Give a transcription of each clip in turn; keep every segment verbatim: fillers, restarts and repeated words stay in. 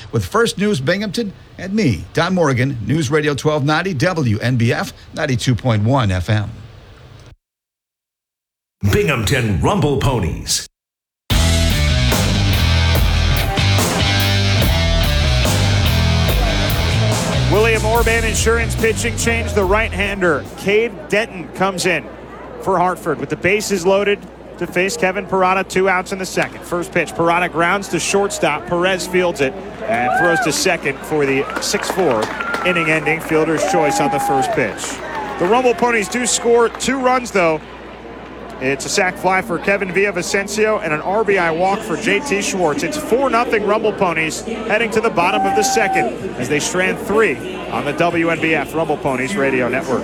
with First News Binghamton and me, Don Morgan, News Radio twelve ninety W N B F ninety-two point one F M. Binghamton Rumble Ponies. William Orban Insurance pitching change. The right-hander, Cade Denton, comes in for Hartford with the bases loaded to face Kevin Parada. Two outs in the second. First pitch, Parada grounds to shortstop. Perez fields it and throws to second for the six four inning-ending fielder's choice on the first pitch. The Rumble Ponies do score two runs, though. It's a sac fly for Kevin Villavicencio and an R B I walk for J T Schwartz. It's four nothing Rumble Ponies heading to the bottom of the second as they strand three on the W N B F Rumble Ponies Radio Network.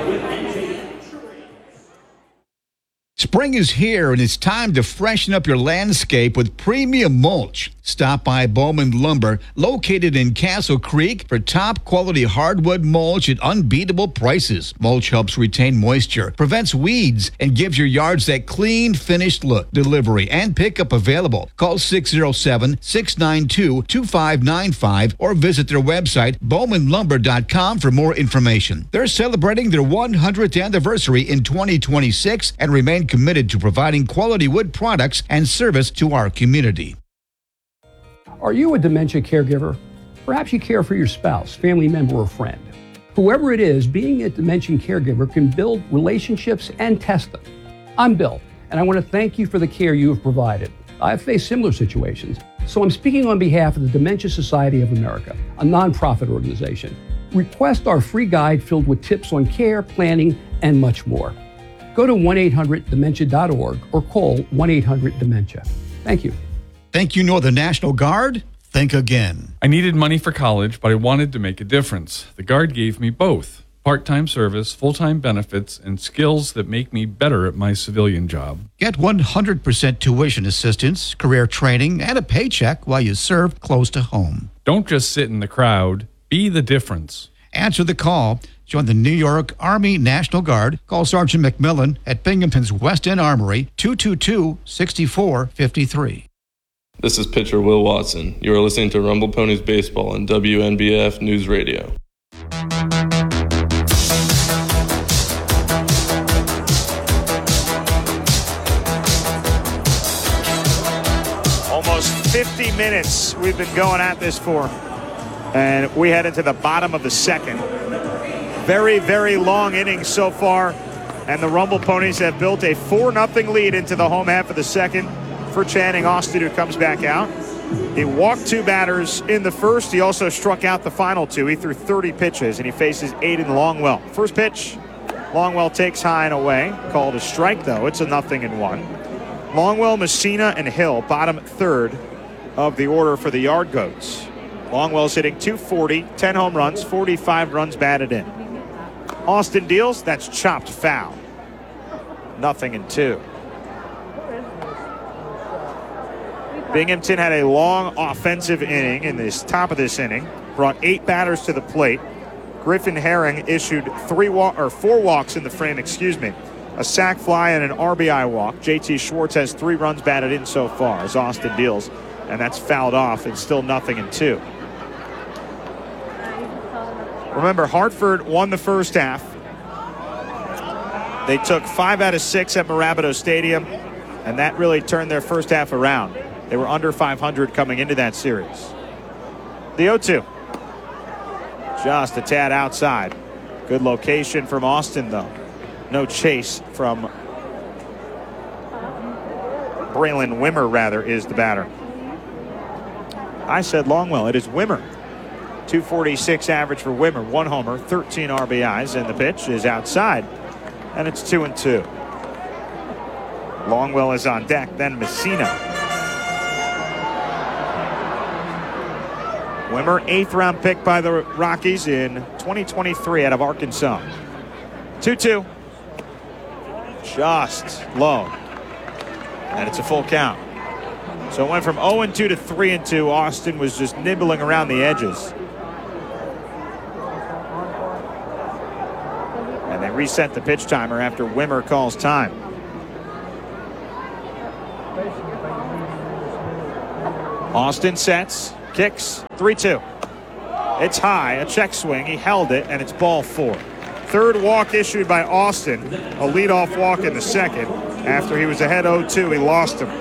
Spring is here, and it's time to freshen up your landscape with premium mulch. Stop by Bowman Lumber, located in Castle Creek, for top-quality hardwood mulch at unbeatable prices. Mulch helps retain moisture, prevents weeds, and gives your yards that clean, finished look. Delivery and pickup available. Call six oh seven, six nine two, two five nine five or visit their website, bowman lumber dot com, for more information. They're celebrating their one hundredth anniversary in twenty twenty-six and remain committed to providing quality wood products and service to our community. Are you a dementia caregiver? Perhaps you care for your spouse, family member, or friend. Whoever it is, being a dementia caregiver can build relationships and test them. I'm Bill, and I want to thank you for the care you have provided. I've faced similar situations, so I'm speaking on behalf of the Dementia Society of America, a nonprofit organization. Request our free guide filled with tips on care, planning, and much more. Go to one eight hundred dementia dot org or call one eight hundred dementia. Thank you. Think you know the National Guard? Think again. I needed money for college, but I wanted to make a difference. The Guard gave me both. Part-time service, full-time benefits, and skills that make me better at my civilian job. Get one hundred percent tuition assistance, career training, and a paycheck while you serve close to home. Don't just sit in the crowd. Be the difference. Answer the call. Join the New York Army National Guard. Call Sergeant McMillan at Binghamton's West End Armory, two two two, six four five three. This is pitcher Will Watson. You are listening to Rumble Ponies Baseball on W N B F News Radio. Almost fifty minutes we've been going at this for, and we head into the bottom of the second. Very, very long innings so far, and the Rumble Ponies have built a four nothing lead into the home half of the second for Channing Austin, who comes back out. He walked two batters in the first. He also struck out the final two. He threw thirty pitches, and he faces Aiden Longwell. First pitch, Longwell takes high and away. Called a strike, though. It's a nothing and one. Longwell, Messina, and Hill, bottom third of the order for the Yard Goats. Longwell's hitting two forty, ten home runs, forty-five runs batted in. Austin deals, that's chopped foul. Nothing and two. Binghamton had a long offensive inning in this top of this inning. Brought eight batters to the plate. Griffin Herring issued three wa- or four walks in the frame, excuse me. A sac fly and an R B I walk. J T Schwartz has three runs batted in so far as Austin deals, and that's fouled off. It's still nothing and two. Remember, Hartford won the first half. They took five out of six at Mirabito Stadium, and that really turned their first half around. They were under five hundred coming into that series. The oh two. Just a tad outside. Good location from Austin, though. No chase from Braylon Wimmer, rather, is the batter. I said Longwell. It is Wimmer. two forty-six average for Wimmer. One homer, thirteen R B Is, and the pitch is outside. And it's two and two. Longwell is on deck, then Messina. Wimmer, eighth round pick by the Rockies in twenty twenty-three out of Arkansas. two two. Just low. And it's a full count. So it went from oh and two to three and two. Austin was just nibbling around the edges. And they reset the pitch timer after Wimmer calls time. Austin sets. kicks. three two. It's high, a check swing. He held it, and it's ball four. Third walk issued by Austin. A leadoff walk in the second. After he was ahead oh two, he lost him.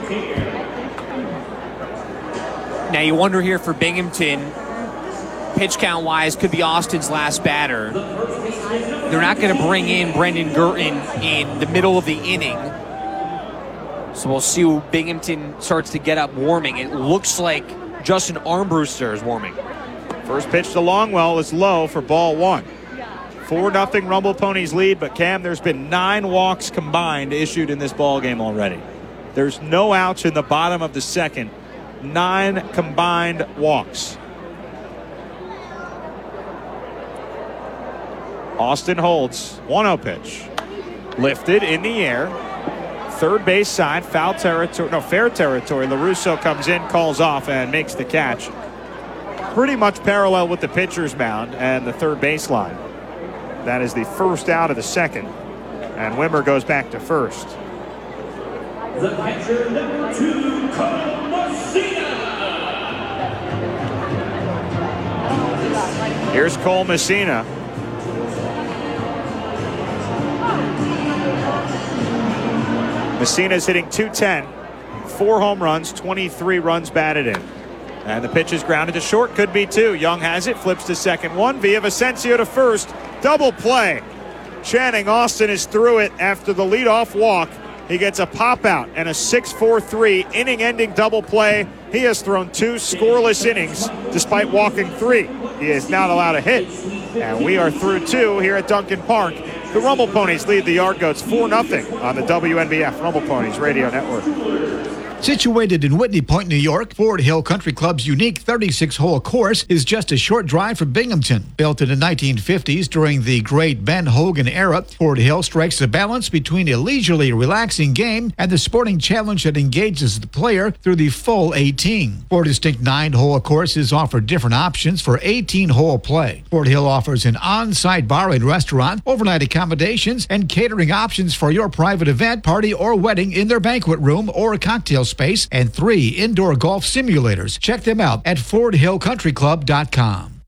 Now you wonder here for Binghamton, pitch count wise, could be Austin's last batter. They're not going to bring in Brendan Girton in the middle of the inning. So we'll see who Binghamton starts to get up warming. It looks like Justin Armbruster is warming. First pitch to Longwell is low for ball one. four nothing Rumble Ponies lead, but Cam, there's been nine walks combined issued in this ball game already. There's no outs in the bottom of the second. Nine combined walks. Austin holds. one oh pitch. Lifted in the air. Third base side, foul territory, no, fair territory. LaRusso comes in, calls off, and makes the catch. Pretty much parallel with the pitcher's mound and the third baseline. That is the first out of the second. And Wimmer goes back to first. The catcher, number two, Cole Messina. Here's Cole Messina. Messina's hitting two ten. Four home runs, twenty-three runs batted in. And the pitch is grounded to short, could be two. Young has it, flips to second one. Villavicencio to first. Double play. Channing Austin is through it after the leadoff walk. He gets a pop out and a six four three inning-ending double play. He has thrown two scoreless innings despite walking three. He is not allowed a hit. And we are through two here at Duncan Park. The Rumble Ponies lead the Yard Goats four nothing on the W N B F Rumble Ponies Radio Network. Situated in Whitney Point, New York, Ford Hill Country Club's unique thirty-six hole course is just a short drive from Binghamton. Built in the nineteen fifties during the great Ben Hogan era, Ford Hill strikes a balance between a leisurely, relaxing game and the sporting challenge that engages the player through the full eighteen. Four distinct nine-hole courses offer different options for eighteen-hole play. Ford Hill offers an on-site bar and restaurant, overnight accommodations, and catering options for your private event, party, or wedding in their banquet room or cocktail space, and three indoor golf simulators. Check them out at ford hill country club dot com.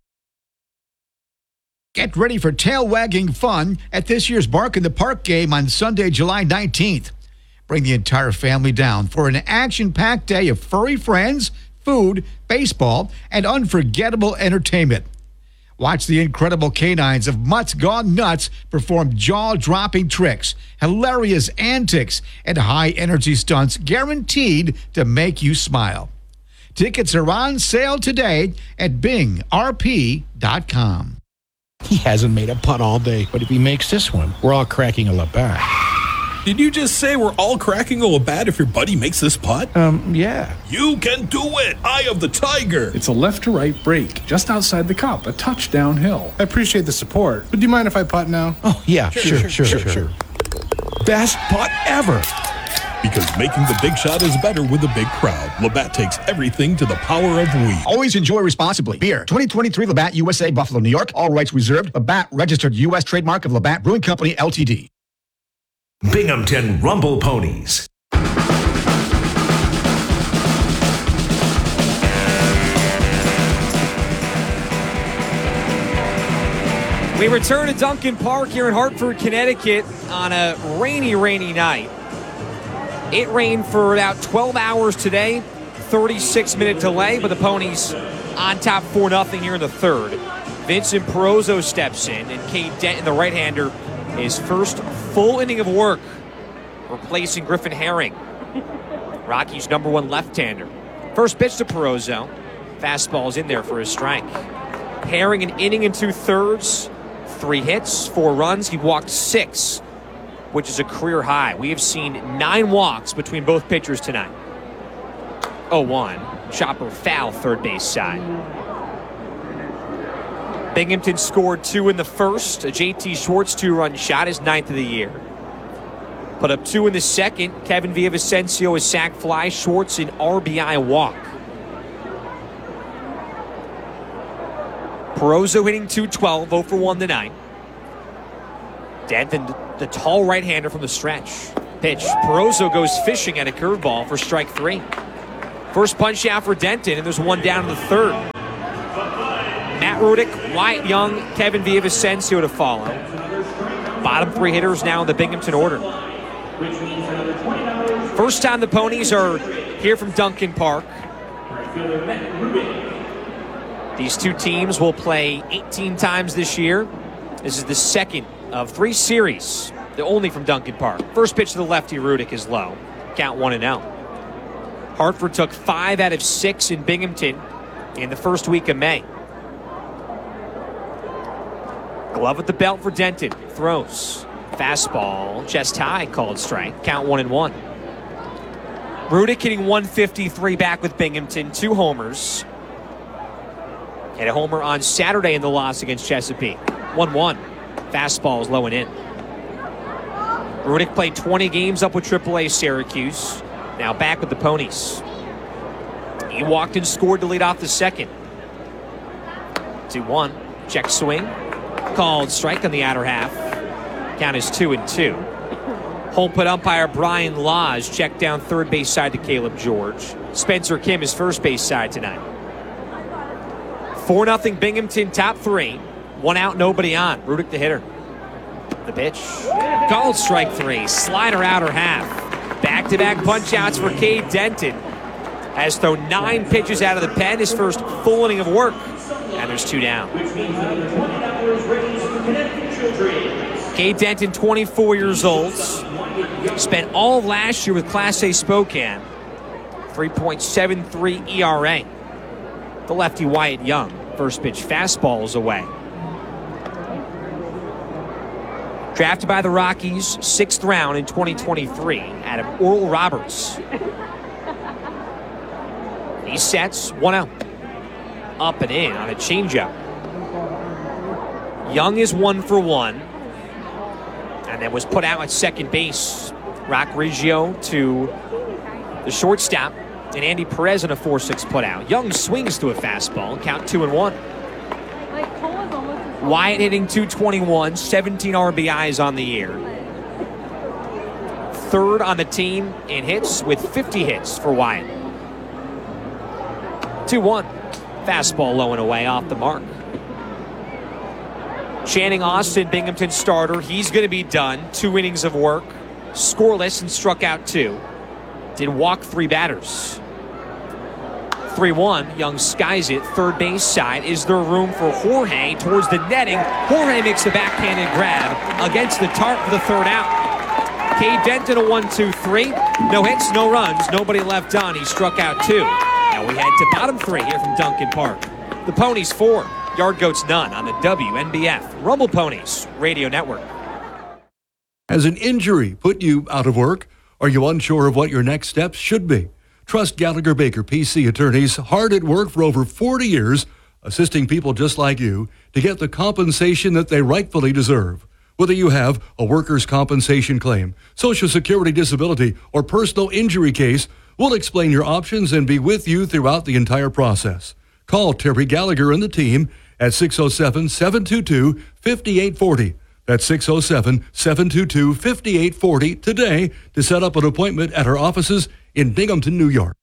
Get ready for tail-wagging fun at this year's Bark in the Park game on Sunday, July nineteenth. Bring the entire family down for an action-packed day of furry friends, food, baseball, and unforgettable entertainment. Watch the incredible canines of Mutts Gone Nuts perform jaw-dropping tricks, hilarious antics, and high-energy stunts guaranteed to make you smile. Tickets are on sale today at bing r p dot com. He hasn't made a putt all day, but if he makes this one, we're all cracking a Labatt. Did you just say we're all cracking a Labatt if your buddy makes this putt? Um, yeah. You can do it! Eye of the Tiger! It's a left to right break, just outside the cup, a touch downhill. I appreciate the support, but do you mind if I putt now? Oh, yeah, sure, sure, sure, sure. sure, sure. Best putt ever! Because making the big shot is better with a big crowd. Labatt takes everything to the power of we. Always enjoy responsibly. Beer, twenty twenty-three Labatt U S A, Buffalo, New York. All rights reserved. Labatt, registered U S trademark of Labatt Brewing Company, L T D. Binghamton Rumble Ponies. We return to Duncan Park here in Hartford, Connecticut on a rainy, rainy night. It rained for about twelve hours today, thirty-six minute delay, but the Ponies on top four nothing here in the third. Vincent Perozzo steps in, and Cade Denton, the right-hander, his first full inning of work, replacing Griffin Herring, Rocky's number one left-hander. First pitch to Perozzo. Fastball's in there for a strike. Herring an inning and two-thirds, three hits, four runs. He walked six, which is a career high. We have seen nine walks between both pitchers tonight. oh one. Chopper foul, third base side. Binghamton scored two in the first. A J T Schwartz two-run shot, his ninth of the year. Put up two in the second. Kevin Villavicencio, a sac fly. Schwartz an R B I walk. Perozzo hitting two twelve, oh for one tonight. Denton, the tall right-hander from the stretch. Pitch. Perozzo goes fishing at a curveball for strike three. First punch out for Denton, and there's one down in the third. Matt Rudick, Wyatt Young, Kevin Villavicencio to follow. Bottom three hitters now in the Binghamton order. First time the Ponies are here from Duncan Park. These two teams will play eighteen times this year. This is the second of three series, the only from Duncan Park. First pitch to the lefty, Rudick, is low. Count one and out. Hartford took five out of six in Binghamton in the first week of May. Glove at the belt for Denton. Throws. Fastball, chest high, called strike. Count one and one. Rudick hitting one fifty-three back with Binghamton. Two homers. Hit a homer on Saturday in the loss against Chesapeake. one one. Fastball is low and in. Rudick played twenty games up with triple A Syracuse. Now back with the Ponies. He walked and scored to lead off the second. two one. Check swing. Called strike on the outer half. Count is two and two. Home put umpire Brian Laws checked down third base side to Caleb George. Spencer Kim is first base side tonight. four nothing Binghamton, top three. One out, nobody on. Rudick the hitter. The pitch. Called strike three. Slider outer half. Back-to-back punch-outs for Cade Denton. Has thrown nine pitches out of the pen, his first full inning of work. And there's two down. Cade Denton, twenty-four years old. Spent all of last year with Class A Spokane. three point seven three E R A. The lefty Wyatt Young. First pitch fastball is away. Drafted by the Rockies, sixth round in twenty twenty-three, out of Oral Roberts. He sets one out. Up and in on a changeup. Young is one for one. And then was put out at second base. Rock Riggio to the shortstop. And Andy Perez in a four six put out. Young swings to a fastball. Count two and one. Wyatt hitting two twenty-one, seventeen R B Is on the year. Third on the team in hits with fifty hits for Wyatt. two one. Fastball low and away off the mark. Channing Austin, Binghamton starter. He's going to be done. Two innings of work. Scoreless and struck out two. Did walk three batters. three one. Young skies it. Third base side. Is there room for Jorge towards the netting? Jorge makes the backhanded grab against the tarp for the third out. Cade Denton a one two three. No hits, no runs. Nobody left on. He struck out two. Now we head to bottom three here from Duncan Park. The Ponies four. Yard Goats none on the W N B F Rumble Ponies Radio Network. Has an injury put you out of work? Are you unsure of what your next steps should be? Trust Gallagher Baker P C attorneys, hard at work for over forty years, assisting people just like you to get the compensation that they rightfully deserve. Whether you have a workers' compensation claim, Social Security disability, or personal injury case, we'll explain your options and be with you throughout the entire process. Call Terry Gallagher and the team at six oh seven, seven two two, five eight four oh. That's six oh seven, seven two two, five eight four oh today to set up an appointment at our offices in Binghamton, New York.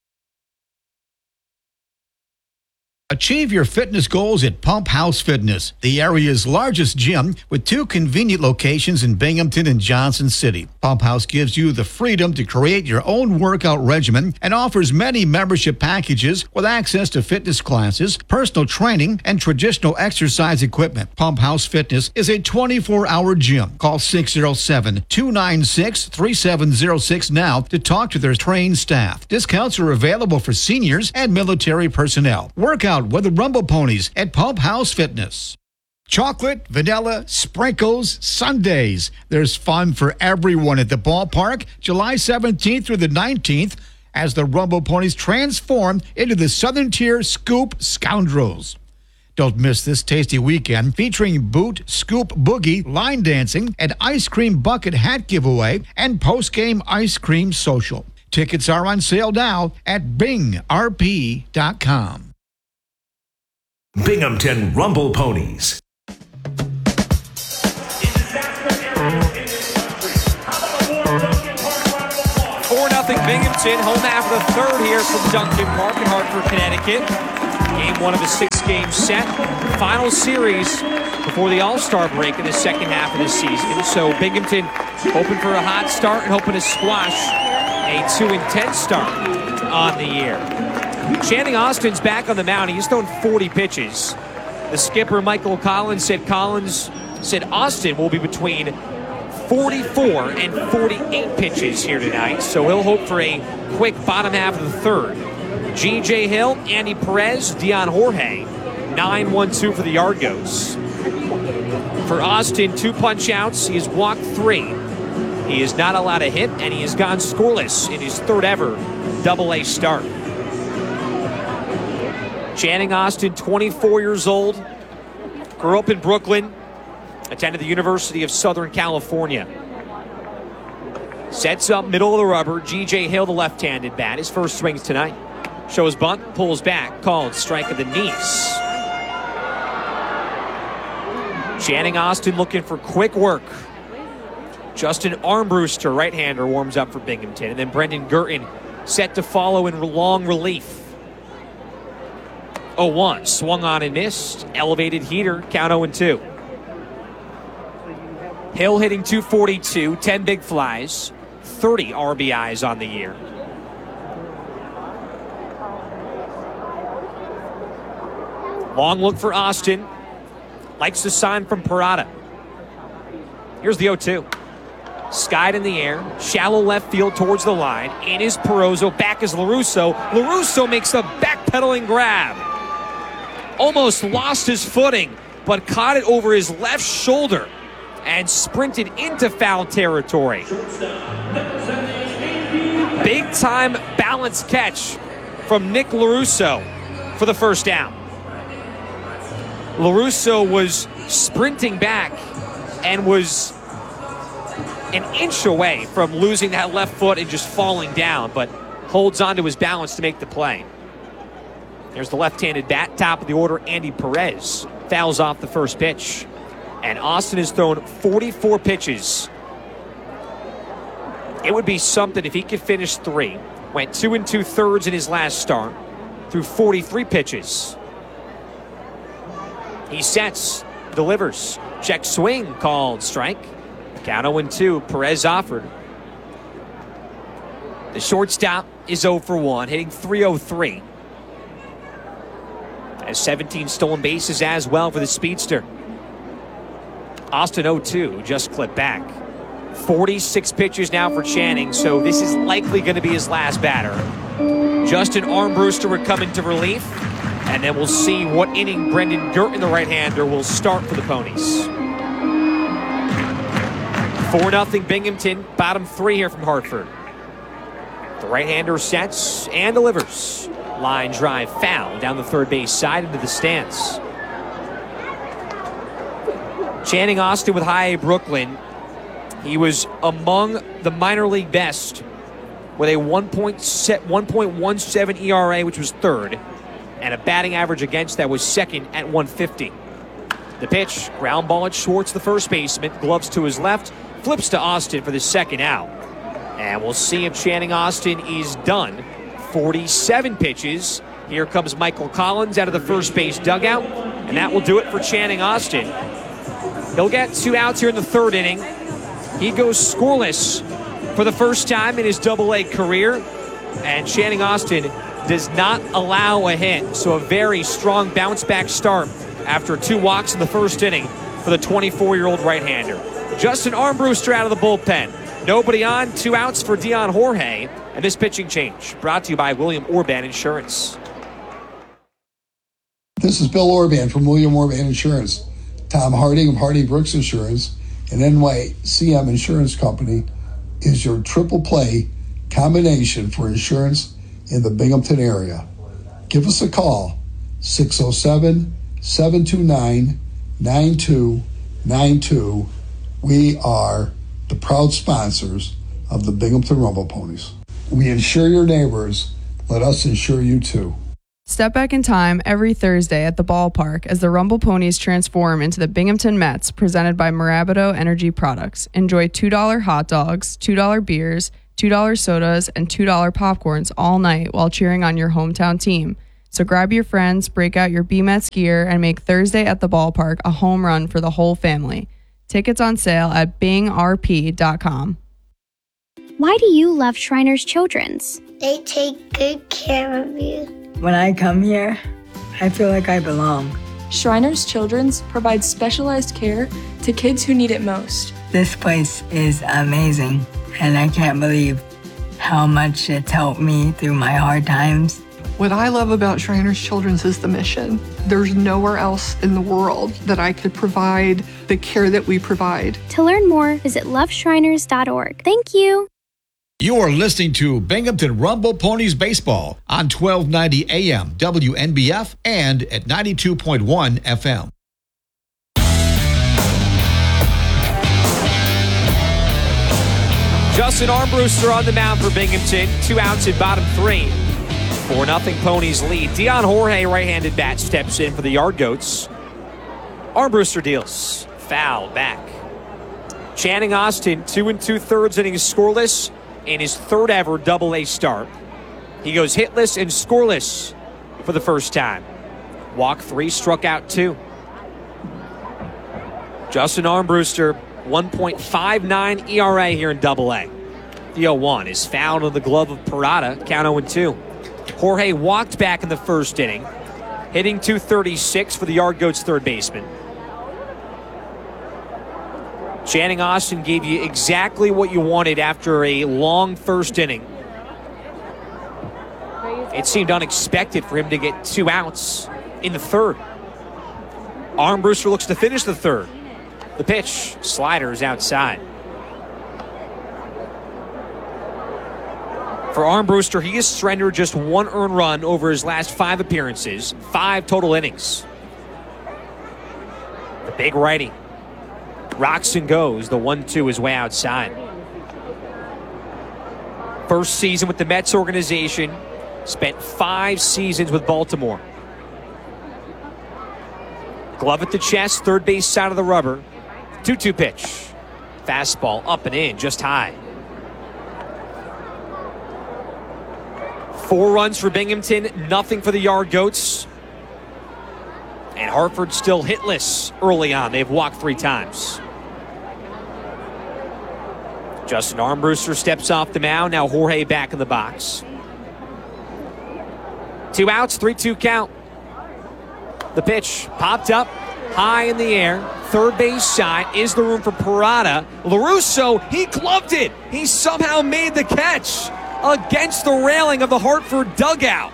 Achieve your fitness goals at Pump House Fitness, the area's largest gym with two convenient locations in Binghamton and Johnson City. Pump House gives you the freedom to create your own workout regimen and offers many membership packages with access to fitness classes, personal training, and traditional exercise equipment. Pump House Fitness is a twenty-four hour gym. Call six oh seven, two nine six, three seven oh six now to talk to their trained staff. Discounts are available for seniors and military personnel. Workout with the Rumble Ponies at Pump House Fitness. Chocolate, vanilla, sprinkles, sundaes. There's fun for everyone at the ballpark July seventeenth through the nineteenth as the Rumble Ponies transform into the Southern Tier Scoop Scoundrels. Don't miss this tasty weekend featuring boot, scoop, boogie, line dancing, and ice cream bucket hat giveaway and post-game ice cream social. Tickets are on sale now at bing r p dot com. Binghamton Rumble Ponies. four nothing Binghamton, home half of the third here from Duncan Park in Hartford, Connecticut. Game one of a six-game set. Final series before the All-Star break in the second half of the season. So Binghamton hoping for a hot start and hoping to squash a two and ten start on the year. Channing Austin's back on the mound. He's thrown forty pitches. The skipper, Michael Collins, said Collins said Austin will be between forty-four and forty-eight pitches here tonight, so he'll hope for a quick bottom half of the third. G J Hill, Andy Perez, Dion Jorge, nine one two for the Argos. For Austin, two punch outs. He has walked three. He is not allowed a hit, and he has gone scoreless in his third ever double A start. Channing Austin, twenty-four years old, grew up in Brooklyn, attended the University of Southern California. Sets up middle of the rubber. G J Hill, the left-handed bat. His first swings tonight. Shows bunt, pulls back, called strike of the knees. Channing Austin looking for quick work. Justin Armbruster, right-hander, warms up for Binghamton. And then Brendan Girton set to follow in long relief. oh one, swung on and missed. Elevated heater, count oh and two. Hill hitting two forty-two, ten big flies, thirty R B Is on the year. Long look for Austin. Likes the sign from Parada. Here's the oh two. Skied in the air, shallow left field towards the line. In is Perozzo, back is LaRusso. LaRusso makes a backpedaling grab. Almost lost his footing, but caught it over his left shoulder and sprinted into foul territory. Big time balance catch from Nick LaRusso for the first down. LaRusso was sprinting back and was an inch away from losing that left foot and just falling down, but holds on to his balance to make the play. There's the left-handed bat, top of the order, Andy Perez. Fouls off the first pitch. And Austin has thrown forty-four pitches. It would be something if he could finish three. Went two and two-thirds in his last start. Threw forty-three pitches. He sets, delivers. Check swing, called strike. Count oh and two, Perez offered. The shortstop is oh for one, hitting three oh three. Has seventeen stolen bases as well for the speedster. Austin oh two, just clipped back. forty-six pitches now for Channing, so this is likely going to be his last batter. Justin Armbruster would come into relief, and then we'll see what inning Brendan Girton, the right-hander, will start for the Ponies. four nothing Binghamton, bottom three here from Hartford. The right-hander sets and delivers. Line drive foul down the third base side into the stands. Channing Austin with High A Brooklyn. He was among the minor league best with a one point one seven E R A, which was third, and a batting average against that was second at one fifty. The pitch, ground ball at Schwartz, the first baseman, gloves to his left, flips to Austin for the second out. And we'll see if Channing Austin is done. forty-seven pitches. Here comes Michael Collins out of the first base dugout, and that will do it for Channing Austin. He'll get two outs here in the third inning. He goes scoreless for the first time in his double A career, and Channing Austin does not allow a hit, so a very strong bounce-back start after two walks in the first inning for the twenty-four-year-old right-hander. Justin Armbruster out of the bullpen. Nobody on, two outs for Dion Jorge, and this pitching change brought to you by William Orban Insurance. This is Bill Orban from William Orban Insurance. Tom Harding of Harding Brooks Insurance and N Y C M Insurance Company is your triple play combination for insurance in the Binghamton area. Give us a call, six oh seven, seven two nine, nine two nine two. We are the proud sponsors of the Binghamton Rumble Ponies. We insure your neighbors. Let us insure you too. Step back in time every Thursday at the ballpark as the Rumble Ponies transform into the Binghamton Mets, presented by Mirabito Energy Products. Enjoy two dollar hot dogs, two dollar beers, two dollar sodas, and two dollar popcorns all night while cheering on your hometown team. So grab your friends, break out your B Mets gear, and make Thursday at the ballpark a home run for the whole family. Tickets on sale at bing r p dot com. Why do you love Shriners Children's? They take good care of you. When I come here, I feel like I belong. Shriners Children's provides specialized care to kids who need it most. This place is amazing, and I can't believe how much it's helped me through my hard times. What I love about Shriners Children's is the mission. There's nowhere else in the world that I could provide the care that we provide. To learn more, visit love shriners dot org. Thank you. You are listening to Binghamton Rumble Ponies Baseball on twelve ninety A M W N B F and at ninety-two point one F M. Justin Armbruster on the mound for Binghamton. Two outs in bottom three. four nothing Ponies lead. Dion Jorge, right-handed bat, steps in for the Yard Goats. Armbruster deals. Foul back. Channing Austin, two and two-thirds innings scoreless in his third ever double-A start. He goes hitless and scoreless for the first time. Walk three, struck out two. Justin Armbruster, one point five nine E R A here in double-A. The oh one is fouled on the glove of Parada, count oh and two. Jorge walked back in the first inning, hitting two thirty-six for the Yard Goats third baseman. Channing Austin gave you exactly what you wanted after a long first inning. It seemed unexpected for him to get two outs in the third. Armbruster looks to finish the third. The pitch, sliders outside. For Armbruster, he has surrendered just one earned run over his last five appearances, five total innings. The big righty rocks and goes. The one two is way outside. First season with the Mets organization, spent five seasons with Baltimore. Glove at the chest, third base side of the rubber. two two pitch. Fastball up and in, just high. Four runs for Binghamton, nothing for the Yard Goats. And Hartford still hitless early on. They've walked three times. Justin Armbruster steps off the mound. Now Jorge back in the box. Two outs, three two count. The pitch popped up high in the air. Third base side is the room for Parada. LaRusso, he gloved it. He somehow made the catch against the railing of the Hartford dugout.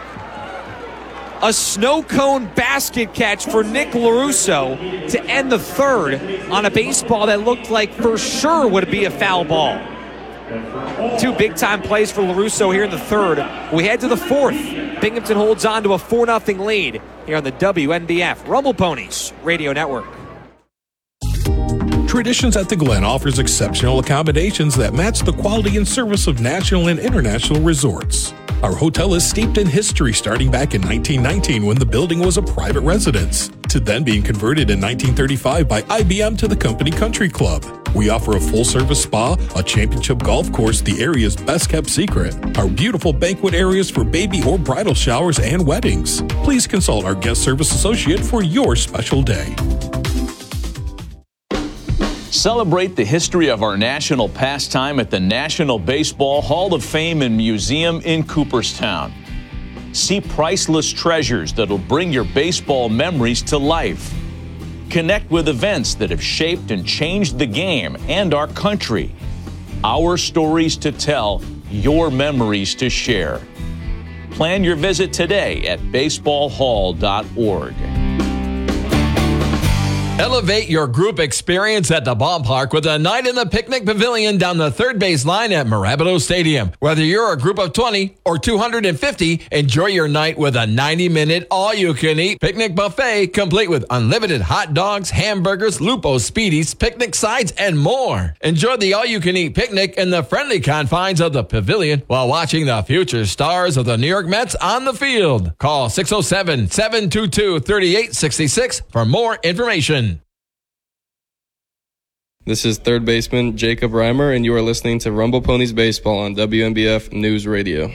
A snow cone basket catch for Nick LaRusso to end the third on a baseball that looked like for sure would be a foul ball. Two big-time plays for LaRusso here in the third. We head to the fourth. Binghamton holds on to a four nothing lead here on the W N B F Rumble Ponies Radio Network. Traditions at the Glen offers exceptional accommodations that match the quality and service of national and international resorts. Our hotel is steeped in history starting back in nineteen nineteen when the building was a private residence, to then being converted in nineteen thirty-five by I B M to the Company Country Club. We offer a full-service spa, a championship golf course, the area's best-kept secret, our beautiful banquet areas for baby or bridal showers and weddings. Please consult our guest service associate for your special day. Celebrate the history of our national pastime at the National Baseball Hall of Fame and Museum in Cooperstown. See priceless treasures that'll bring your baseball memories to life. Connect with events that have shaped and changed the game and our country. Our stories to tell, your memories to share. Plan your visit today at baseball hall dot org. Elevate your group experience at the ballpark with a night in the picnic pavilion down the third base line at Marabito Stadium. Whether you're a group of twenty or two hundred fifty, enjoy your night with a ninety minute all-you-can-eat picnic buffet complete with unlimited hot dogs, hamburgers, Lupo Speedies, picnic sides, and more. Enjoy the all-you-can-eat picnic in the friendly confines of the pavilion while watching the future stars of the New York Mets on the field. Call six oh seven, seven two two, three eight six six for more information. This is third baseman Jacob Reimer, and you are listening to Rumble Ponies Baseball on W N B F News Radio.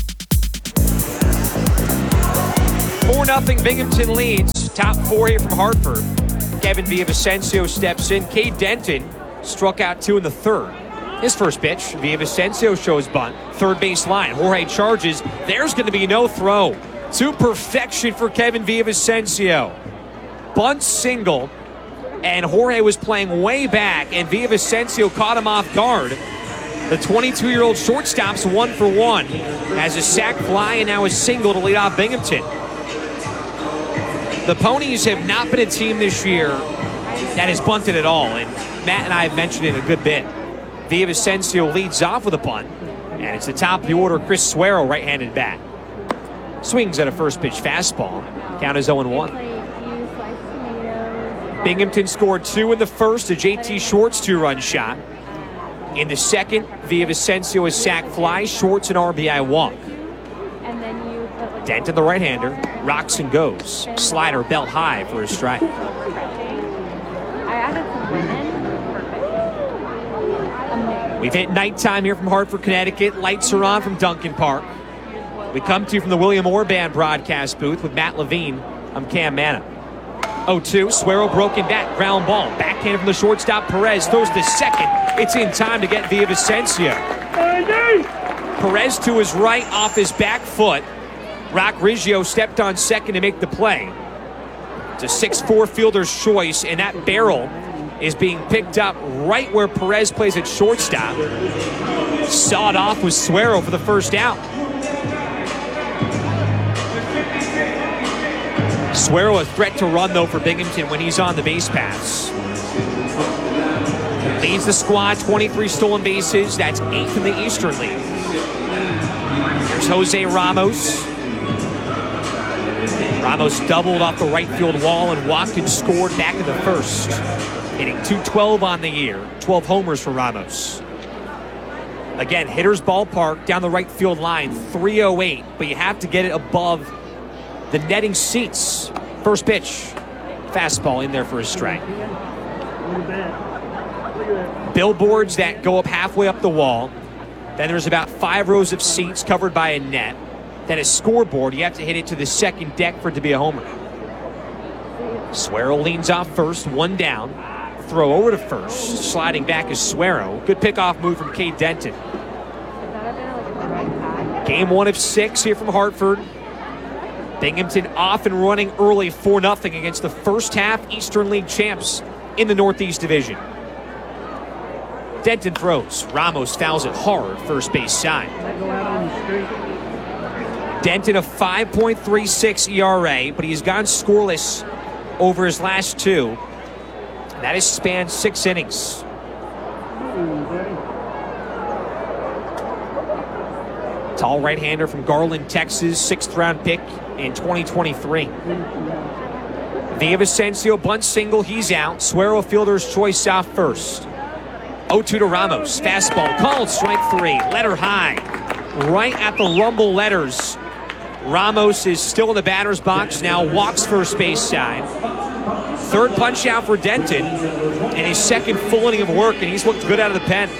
four nothing Binghamton leads. Top four here from Hartford. Kevin Villavicencio steps in. Cade Denton struck out two in the third. His first pitch, Villavicencio shows bunt. Third base line. Jorge charges. There's going to be no throw. To perfection for Kevin Villavicencio. Bunt single. And Jorge was playing way back, and Villavicencio caught him off guard. The twenty-two-year-old shortstop's one for one. Has a sac fly and now a single to lead off Binghamton. The Ponies have not been a team this year that has bunted at all, and Matt and I have mentioned it a good bit. Villavicencio leads off with a bunt, and it's the top of the order, Chris Suero, right-handed bat. Swings at a first pitch fastball. Count is oh and one. Binghamton scored two in the first, a J T Shorts two-run shot. In the second, Villavicencio is sac fly, Shorts an R B I walk. Denton, the right-hander, rocks and goes. Slider belt high for a strike. We've hit nighttime here from Hartford, Connecticut. Lights are on from Duncan Park. We come to you from the William Orr Band broadcast booth with Matt Levine. I'm Cam Manna. oh two, Suero broken bat, ground ball. Backhand from the shortstop, Perez throws the second. It's in time to get Villavicencio. Perez to his right off his back foot. Rock Riggio stepped on second to make the play. It's a six four fielder's choice, and that barrel is being picked up right where Perez plays at shortstop. Sawed off with Suero for the first out. Suero a threat to run, though, for Binghamton when he's on the base paths. Leads the squad, twenty-three stolen bases. That's eighth in the Eastern League. Here's Jose Ramos. Ramos doubled off the right field wall and walked and scored back in the first. Hitting two twelve on the year. twelve homers for Ramos. Again, Hitters Ballpark down the right field line, three oh eight, but you have to get it above the netting seats. First pitch. Fastball in there for a strike. Billboards that go up halfway up the wall. Then there's about five rows of seats covered by a net. Then a scoreboard. You have to hit it to the second deck for it to be a homer. Suero leans off first, one down. Throw over to first. Sliding back is Suero. Good pickoff move from Cade Denton. Game one of six here from Hartford. Binghamton off and running early four nothing against the first half Eastern League champs in the Northeast Division. Denton throws. Ramos fouls it hard, first base side. Denton a five point three six E R A, but he's gone scoreless over his last two. That has spanned six innings. Tall right-hander from Garland, Texas, sixth round pick in twenty twenty-three. Villavicencio bunt single, he's out. Suero fielder's choice off first. oh two to Ramos, fastball called, strike three, letter high. Right at the rumble letters. Ramos is still in the batter's box, now walks first base side. Third punch out for Denton, and his second full inning of work, and he's looked good out of the pen.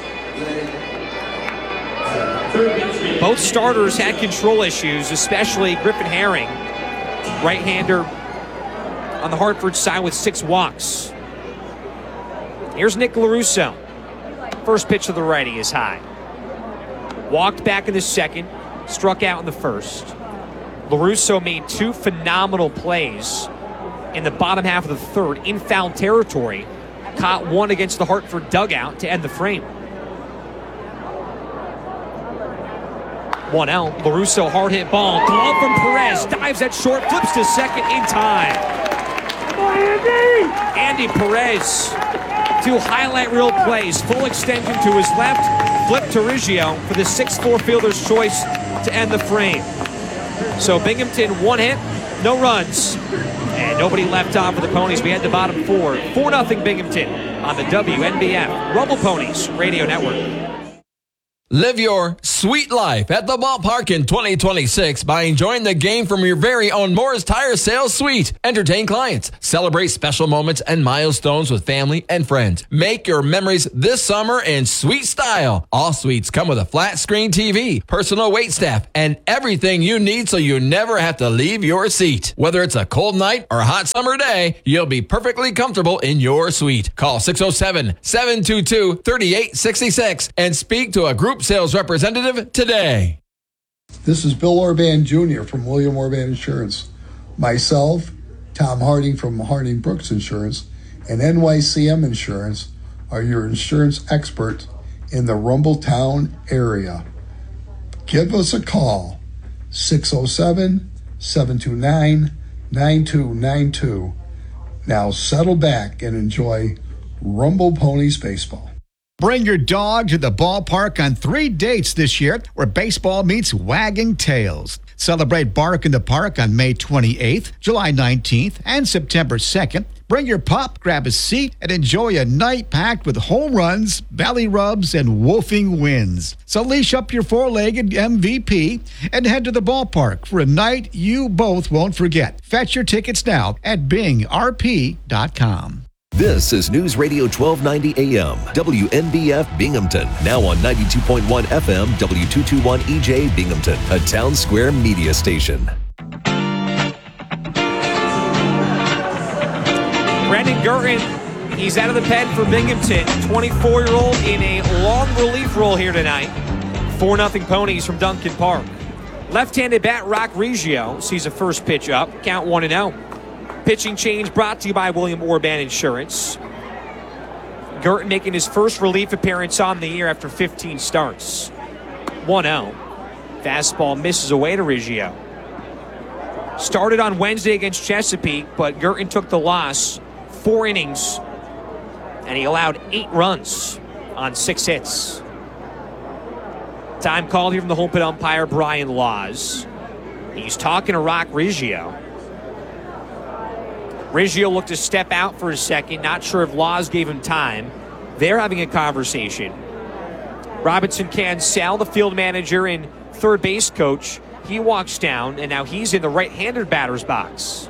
Both starters had control issues, especially Griffin Herring, right-hander on the Hartford side with six walks. Here's Nick LaRusso. First pitch to the righty is high. Walked back in the second, struck out in the first. LaRusso made two phenomenal plays in the bottom half of the third in foul territory. Caught one against the Hartford dugout to end the frame. one out. LaRusso hard hit ball. Glove from Perez. Dives at short. Flips to second in time. Andy Perez. Two highlight reel plays. Full extension to his left. Flip to Riggio for the six four fielder's choice to end the frame. So Binghamton, one hit, no runs, and nobody left on for the Ponies. We had the bottom four. four nothing Binghamton on the W N B F Rumble Ponies Radio Network. Live your sweet life at the ballpark in twenty twenty-six by enjoying the game from your very own Moore's Tire Sales Suite. Entertain clients, celebrate special moments and milestones with family and friends. Make your memories this summer in sweet style. All suites come with a flat screen T V, personal wait staff, and everything you need so you never have to leave your seat. Whether it's a cold night or a hot summer day, you'll be perfectly comfortable in your suite. Call six oh seven, seven two two, three eight six six and speak to a group sales representative today. This is Bill Orban Junior from William Orban Insurance. Myself, Tom Harding from Harding Brooks Insurance, and N Y C M Insurance are your insurance experts in the Rumbletown area. Give us a call, six oh seven, seven two nine, nine two nine two. Now settle back and enjoy Rumble Ponies Baseball. Bring your dog to the ballpark on three dates this year where baseball meets wagging tails. Celebrate Bark in the Park on May twenty-eighth, July nineteenth, and September second. Bring your pup, grab a seat, and enjoy a night packed with home runs, belly rubs, and woofing wins. So leash up your four-legged M V P and head to the ballpark for a night you both won't forget. Fetch your tickets now at bing r p dot com. This is News Radio twelve ninety A M, W N B F Binghamton. Now on ninety-two point one F M, W two twenty-one E J Binghamton, a Town Square media station. Brandon Gurton, he's out of the pen for Binghamton. twenty-four-year-old in a long relief role here tonight. four nothing Ponies from Duncan Park. Left-handed bat Rock Reggio sees a first pitch up. Count one and oh. Pitching change brought to you by William Orban Insurance. Gurton making his first relief appearance on the year after fifteen starts. one oh. Fastball misses away to Reggio. Started on Wednesday against Chesapeake, but Gurton took the loss. Four innings, and he allowed eight runs on six hits. Time called here from the home plate umpire, Brian Laws. He's talking to Rock Reggio. Reggio looked to step out for a second, not sure if Laws gave him time. They're having a conversation. Robinson Cancel, the field manager and third base coach, he walks down, and now he's in the right-handed batter's box.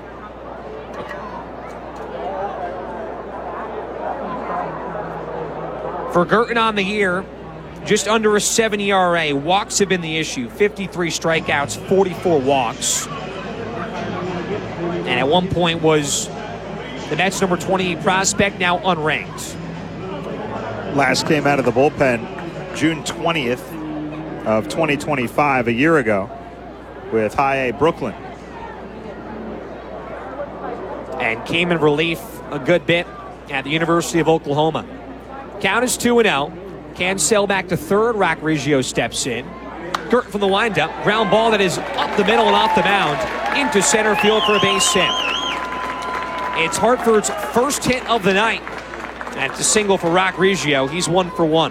For Gurton on the year, just under a seven E R A. Walks have been the issue. fifty-three strikeouts, forty-four walks. And at one point was the Mets' number twenty-eight prospect, now unranked. Last came out of the bullpen June twentieth of twenty twenty-five, a year ago, with High A Brooklyn. And came in relief a good bit at the University of Oklahoma. Count is two and oh. Cancel back to third. Rock Reggio steps in. Gurton from the windup. Ground ball that is up the middle and off the mound into center field for a base hit. It's Hartford's first hit of the night. And it's a single for Rock Reggio. He's one for one.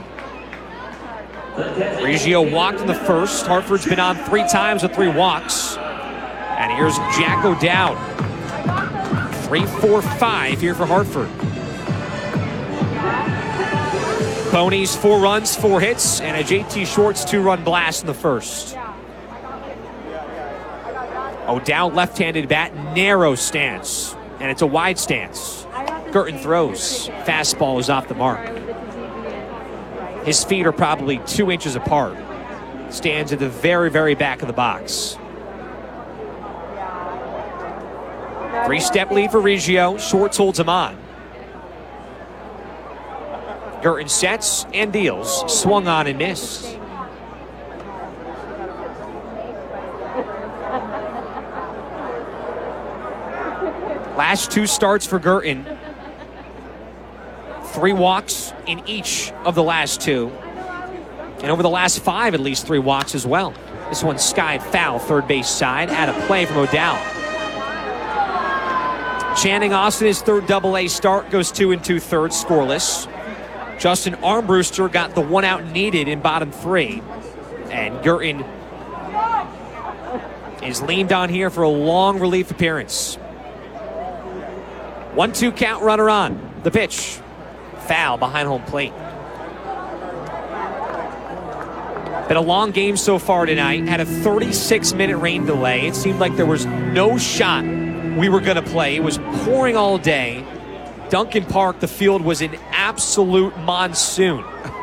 Reggio walked in the first. Hartford's been on three times with three walks. And here's Jack O'Dowd. three four five here for Hartford. Ponies, four runs, four hits, and a J T Shorts two-run blast in the first. O'Dowd left-handed bat, narrow stance, and it's a wide stance. Gurton throws. Fastball is off the mark. His feet are probably two inches apart. Stands at the very, very back of the box. Three-step lead for Reggio. Shorts holds him on. Gurton sets and deals. Swung on and missed. Last two starts for Gurton. Three walks in each of the last two. And over the last five, at least three walks as well. This one skied foul, third base side. Out of play from O'Dowd. Channing Austin, his third double A start, goes two and two thirds, scoreless. Justin Armbruster got the one out needed in bottom three. And Gurton is leaned on here for a long relief appearance. one two count, runner on. The pitch. Foul behind home plate. Been a long game so far tonight. Had a thirty-six minute rain delay. It seemed like there was no shot we were going to play. It was pouring all day. Duncan Park, the field was an absolute monsoon.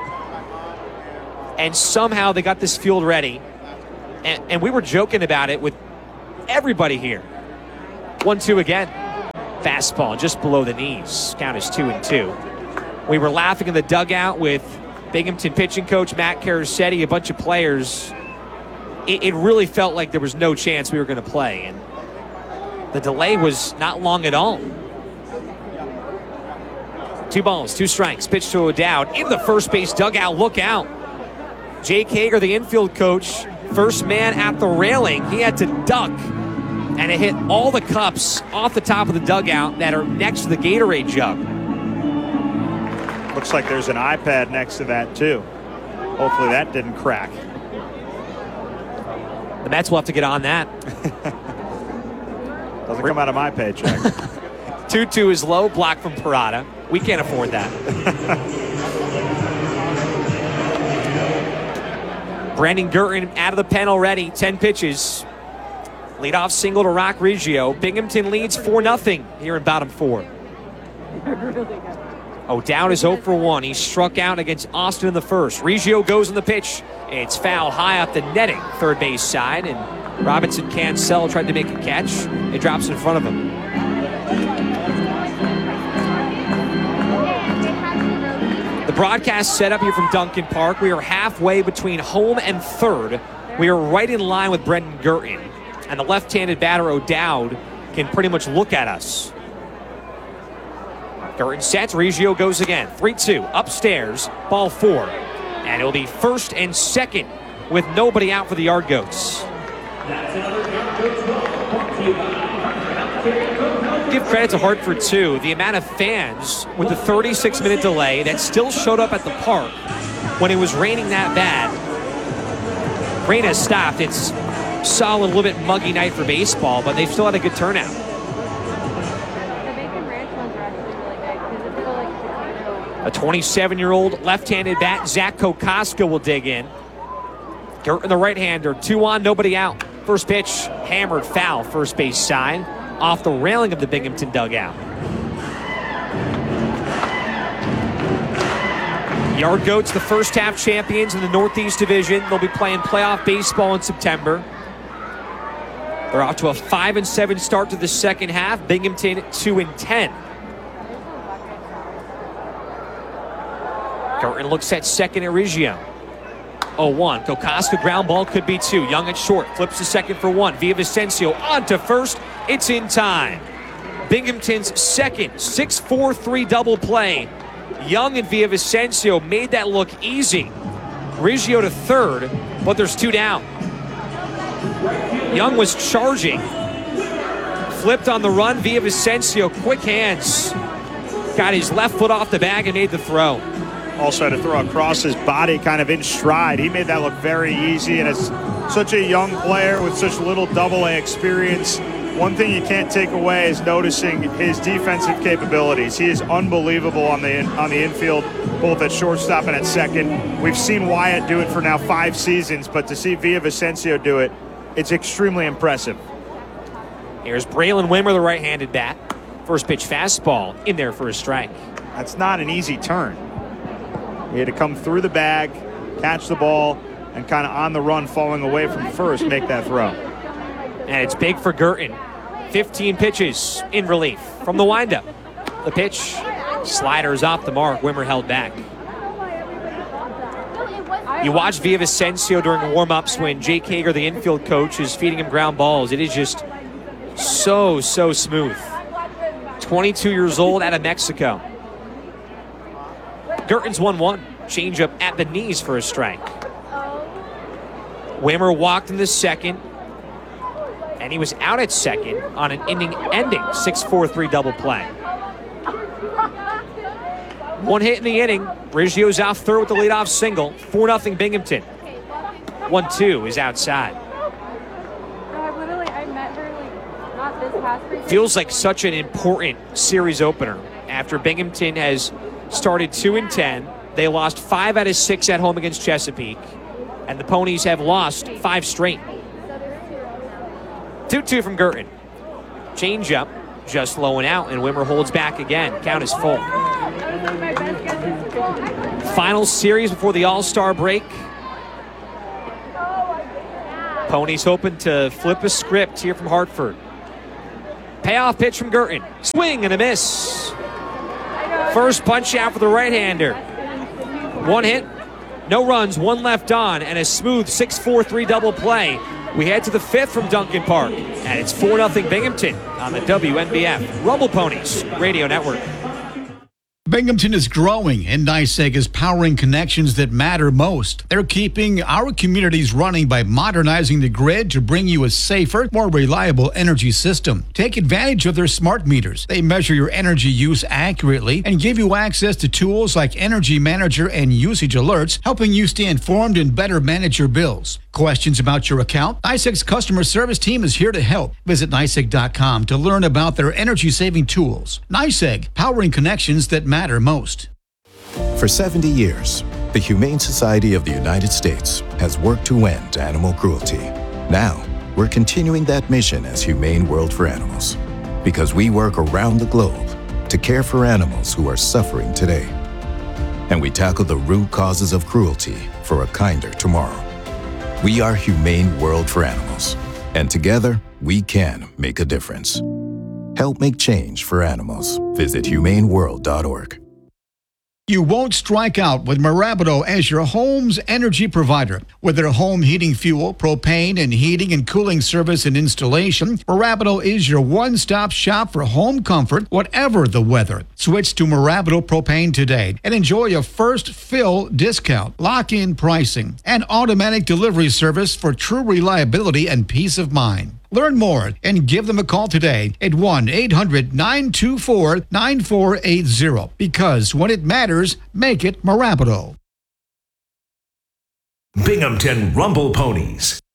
And somehow they got this field ready. And, and we were joking about it with everybody here. one two again. Fastball just below the knees. Count is two and two. We were laughing in the dugout with Binghamton pitching coach Matt Carasetti, a bunch of players. It, it really felt like there was no chance we were going to play. And the delay was not long at all. Two balls, two strikes. Pitch to O'Dowd. In the first base dugout, look out. Jake Hager, the infield coach, first man at the railing. He had to duck. And it hit all the cups off the top of the dugout that are next to the Gatorade jug. Looks like there's an iPad next to that, too. Hopefully that didn't crack. The Mets will have to get on that. Doesn't come out of my paycheck. two two is low, block from Parada. We can't afford that. Brandon Girton out of the pen already. ten pitches. Leadoff single to Rock Reggio. Binghamton leads four nothing here in bottom four. O'Dowd is oh for one. He struck out against Austin in the first. Reggio goes on the pitch. It's foul high off the netting, third base side, and Robinson Cancel tried to make a catch. It drops in front of him. The broadcast set up here from Duncan Park. We are halfway between home and third. We are right in line with Brendan Girton, and the left-handed batter O'Dowd can pretty much look at us. Girton sets, Reggio goes again. three two, upstairs, ball four. And it'll be first and second with nobody out for the Yard Goats. Give credit to Hartford, too. The amount of fans with the thirty-six minute delay that still showed up at the park when it was raining that bad. Rain has stopped. It's solid, a little bit muggy night for baseball, but they've still had a good turnout. A twenty-seven-year-old left-handed bat, Zach Kokoska, will dig in. Girton, the right-hander, two on, nobody out. First pitch, hammered foul, first base side, off the railing of the Binghamton dugout. Yard Goats, the first half champions in the Northeast Division. They'll be playing playoff baseball in September. They're off to a five and seven start to the second half. Binghamton two and ten. Girton looks at second at Reggio. oh one. Kokoska ground ball could be two. Young at short. Flips to second for one. Villavicencio on to first. It's in time. Binghamton's second six four three double play. Young and Villavicencio made that look easy. Reggio to third, but there's two down. Young was charging. Flipped on the run. Villavicencio, quick hands. Got his left foot off the bag and made the throw. Also had to throw across his body, kind of in stride. He made that look very easy, and as such a young player with such little double A experience, one thing you can't take away is noticing his defensive capabilities. He is unbelievable on the in, on the infield, both at shortstop and at second. We've seen Wyatt do it for now five seasons, but to see Villavicencio do it, it's extremely impressive. Here's Braylon Wimmer, the right-handed bat. First pitch fastball in there for a strike. That's not an easy turn. He had to come through the bag, catch the ball, and kind of on the run, falling away from first, make that throw. And it's big for Girton. fifteen pitches in relief from the windup. The pitch, sliders off the mark. Wimmer held back. You watch Villavicencio during warm-ups when Jake Hager, the infield coach, is feeding him ground balls. It is just so, so smooth. twenty-two years old, out of Mexico. Girton's one one. Changeup at the knees for a strike. Wimmer walked in the second, and he was out at second on an inning-ending six four three double play. One hit in the inning. Reggio's out third with the leadoff single. four nothing Binghamton. one two is outside. Feels like such an important series opener after Binghamton has started two and ten. They lost five out of six at home against Chesapeake. and the Ponies have lost five straight. two two from Girton. Change up, just low and out, and Wimmer holds back again. Count is full. Final series before the All-Star break. Ponies hoping to flip a script here from Hartford. Payoff pitch from Girton. Swing and a miss. First punch out for the right-hander. One hit, no runs, one left on, and a smooth six four three double play. We head to the fifth from Duncan Park, and it's four nothing Binghamton on the W N B F Rumble Ponies Radio Network. Binghamton is growing, and NYSEG is powering connections that matter most. They're keeping our communities running by modernizing the grid to bring you a safer, more reliable energy system. Take advantage of their smart meters. They measure your energy use accurately and give you access to tools like Energy Manager and Usage Alerts, helping you stay informed and better manage your bills. Questions about your account? NYSEG's customer service team is here to help. Visit N Y S E G dot com to learn about their energy-saving tools. NYSEG, powering connections that matter most. For seventy years, the Humane Society of the United States has worked to end animal cruelty. Now, we're continuing that mission as Humane World for Animals, because we work around the globe to care for animals who are suffering today. And we tackle the root causes of cruelty for a kinder tomorrow. We are Humane World for Animals, and together we can make a difference. Help make change for animals. Visit humane world dot org. You won't strike out with Mirabito as your home's energy provider. With their home heating fuel, propane, and heating and cooling service and installation, Mirabito is your one-stop shop for home comfort, whatever the weather. Switch to Mirabito Propane today and enjoy a first fill discount, lock-in pricing, and automatic delivery service for true reliability and peace of mind. Learn more and give them a call today at one eight hundred nine two four nine four eight zero. Because when it matters, make it Mirabito. Binghamton Rumble Ponies.